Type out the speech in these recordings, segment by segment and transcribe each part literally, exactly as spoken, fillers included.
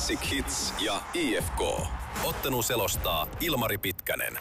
Classic Hits ja I F K. Ottelu selostaa Ilmari Pitkänen.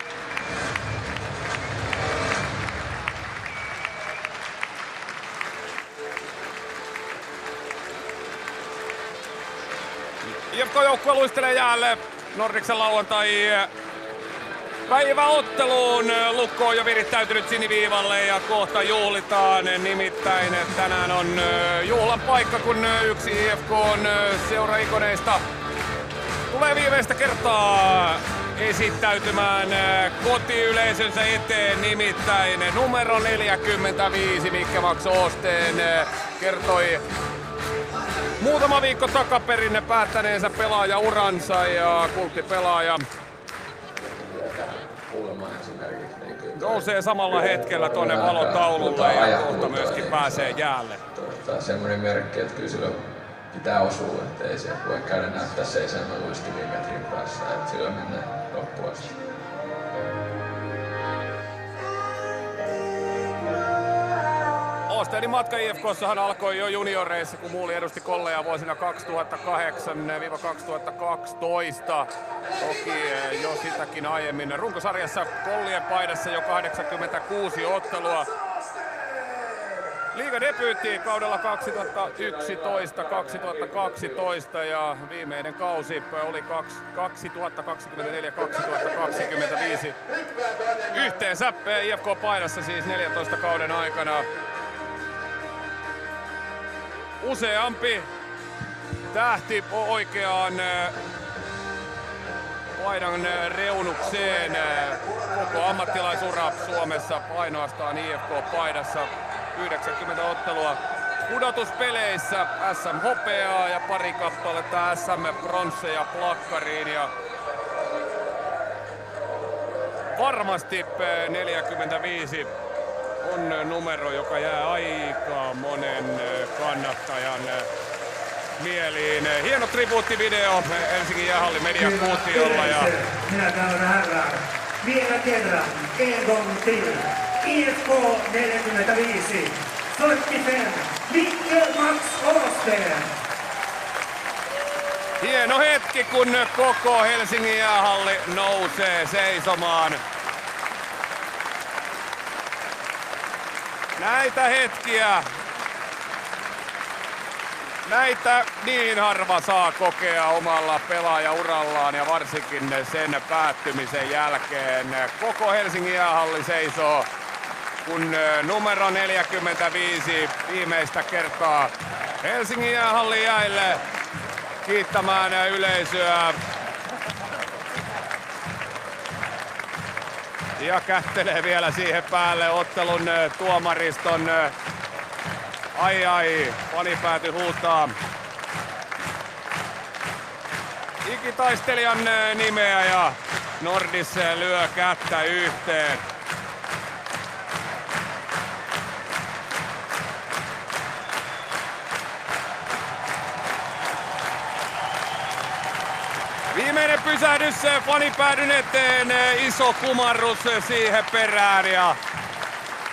I F K-joukkue luistelee jäälle Nordicsen lauantai päiväotteluun. Lukko on jo virittäytynyt siniviivalle ja kohta juhlitaan. Nimittäin tänään on juhlan paikka, kun yksi I F K:n seuraikoneista tulee viimeistä kertaa esittäytymään kotiyleisönsä eteen. Nimittäin numero neljäkymmentäviisi Mikke Max Oosteen kertoi muutama viikko takaperin päättäneensä pelaajauransa ja kulttipelaaja nousee samalla hetkellä tuonne valotaululle ja kohta myöskin pääsee jäälle. Tämä on semmoinen merkki, että kyllä silloin pitää osua, että ei se voi käydä näyttää seisaamaan luiskimiin metrin päässä, että silloin mennään loppuun asti. Oosteenin matka I F K:ssahan alkoi jo junioreissa, kun Muuli edusti Kolleja vuosina kaksituhattakahdeksan kaksituhattakaksitoista. Toki jo sitäkin aiemmin. Runkosarjassa Kollien paidassa jo kahdeksankymmentäkuusi ottelua. Liigadebyytti kaudella kaksituhattayksitoista kaksituhattakaksitoista ja viimeinen kausi oli kaksituhattakaksikymmentäneljä kaksituhattakaksikymmentäviisi. Yhteensä I F K-paidassa siis neljäntoista kauden aikana. Useampi tähti oikeaan paidan reunukseen. Koko ammattilaisura Suomessa ainoastaan I F K-paidassa. yhdeksänkymmentä ottelua pudotuspeleissä, S M hopeaa ja pari kappaletta S M-bronsseja plakkariin. Ja varmasti neljäkymmentäviisi on numero, joka jää aika monen kannattajan mieliin. Hieno tribuuttivideo Helsingin Jäähalli mediakuutiolla. Ja Mina damer och herrar, vielä kerran, en gång till. I F K neljäkymmentäviisi, fyrtiofem, Mikke Max Oosteen. Hieno hetki, kun koko Helsingin Jäähalli nousee seisomaan. Näitä hetkiä, näitä niin harva saa kokea omalla pelaajaurallaan ja varsinkin sen päättymisen jälkeen. Koko Helsingin Jäähalli seisoo, kun numero neljäkymmentäviisi viimeistä kertaa Helsingin Jäähalli jäille kiittämään yleisöä. Ja kättelee vielä siihen päälle ottelun tuomariston. Ai ai, fanipääty huutaa ikitaistelijan nimeä ja Nordis lyö kättä yhteen. Viimeinen pysähdys fanipäädyn eteen, iso kumarrus siihen perään ja